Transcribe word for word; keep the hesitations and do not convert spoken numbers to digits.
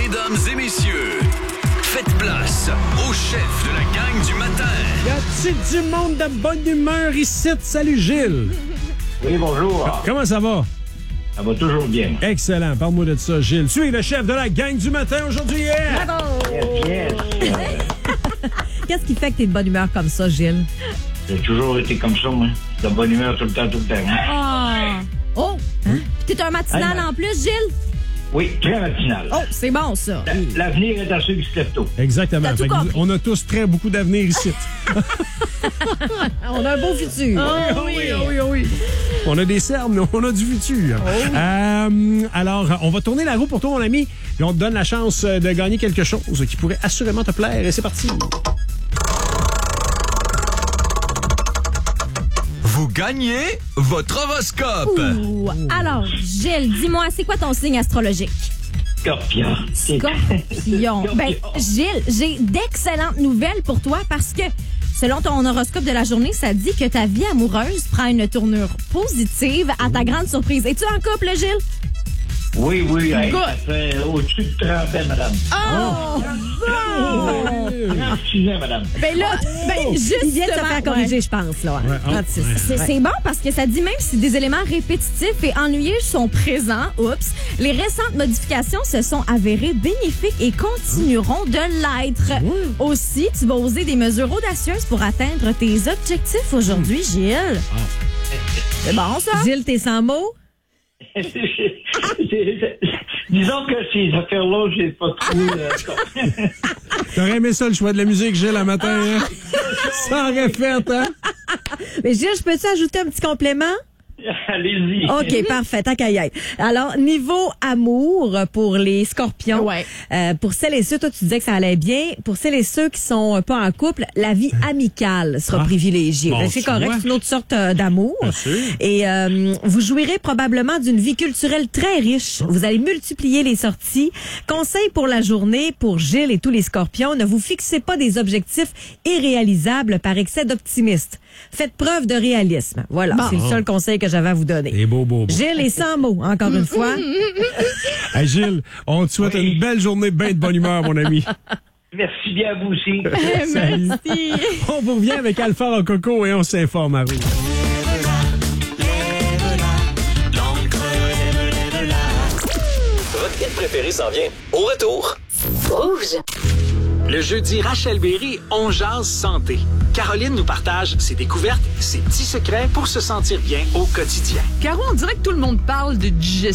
Mesdames et messieurs, faites place au chef de la gang du matin. Y a-t-il du monde de bonne humeur ici? Salut Gilles. Oui, bonjour. Comment ça va? Ça va toujours bien. Excellent. Parle-moi de ça, Gilles. Tu es le chef de la gang du matin aujourd'hui. Yeah! Bravo! Yes, yes. Qu'est-ce qui fait que t'es de bonne humeur comme ça, Gilles? J'ai toujours été comme ça, moi. De bonne humeur tout le temps, tout le temps. Hein? Ah! Oh! Hein? Puis t'es un matinal Hey, en plus, Gilles? Oui, très matinal. Oh, c'est bon, ça. La- L'avenir est à ceux qui se lèvent tôt. Exactement. T'as tout Fait que compris. on a tous très beaucoup d'avenir ici. On a un beau futur. Oh oui, oh oui, oh oui. On a des cernes, mais on a du futur. Euh, alors, on va tourner la roue pour toi, mon ami. Et on te donne la chance de gagner quelque chose qui pourrait assurément te plaire. Et c'est parti. Vous gagnez votre horoscope. Ouh. Alors, Gilles, dis-moi, c'est quoi ton signe astrologique? Scorpion. Scorpion. Ben, Gilles, j'ai d'excellentes nouvelles pour toi parce que, selon ton horoscope de la journée, ça dit que ta vie amoureuse prend une tournure positive à ta grande surprise. Es-tu en couple, Gilles? Oui, oui, hey, Good. ça fait au-dessus de trentaine, madame. Oh! trente-six ans, madame. Ben là, ben justement... Il vient de se faire corriger, je pense, là. Ouais, oh, trente-six. ouais. C'est c'est bon parce que ça dit même si des éléments répétitifs et ennuyeux sont présents, oups, les récentes modifications se sont avérées bénéfiques et continueront de l'être. Aussi, tu vas oser des mesures audacieuses pour atteindre tes objectifs aujourd'hui, Gilles. C'est bon, ça? Gilles, t'es sans mots? C'est- c'est- Disons que ces affaires-là, j'ai pas trop... euh, T'aurais aimé ça, le choix de la musique, Gilles, un matin, hein? Ça aurait fait, hein? Mais Gilles, je peux-tu ajouter un petit complément? Allez-y. OK, parfait, tant qu'à y être. Alors, niveau amour pour les scorpions, Ouais. euh, pour celles et ceux, toi, tu disais que ça allait bien. Pour celles et ceux qui sont pas en couple, la vie amicale sera Ah. privilégiée. Bon, Fait que c'est tu correct, vois. c'est une autre sorte euh, d'amour. Bien sûr. Et euh, vous jouirez probablement d'une vie culturelle très riche. Vous allez multiplier les sorties. Conseil pour la journée, pour Gilles et tous les scorpions, ne vous fixez pas des objectifs irréalisables par excès d'optimisme. Faites preuve de réalisme. Voilà, c'est le seul conseil que j'avais à vous donner. Et beau, beau, beau. Gilles est sans mots, encore une fois. Hey, Gilles, on te souhaite une belle journée, bien de bonne humeur, mon ami. Merci bien à vous aussi. Merci. On vous revient avec Alpha Rococo et on s'informe à vous. Votre hit préféré s'en vient. Au retour. Rouge. Le jeudi, Rachel Berry, on jase santé. Caroline nous partage ses découvertes, ses petits secrets pour se sentir bien au quotidien. Caro, on dirait que tout le monde parle de digestion.